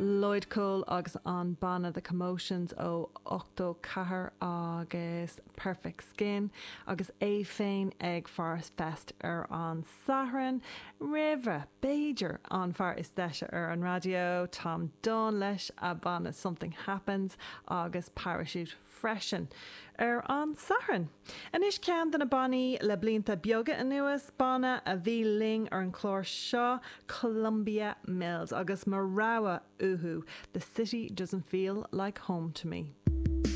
Lloyd Cole agus an banna the commotions ó 8 cahar agus Perfect Skin agus é féin ag Forest Fest an Saharan River Beiger an far is deise an radio Tom Dunn leis a banna Something Happens agus Parachute Freshen an Saharan. An is cean den a banní le blinta bioga a nuas banna a bhí ling an chlór seo Columbia Mills agus Marawa Uhu. The city doesn't feel like home to me.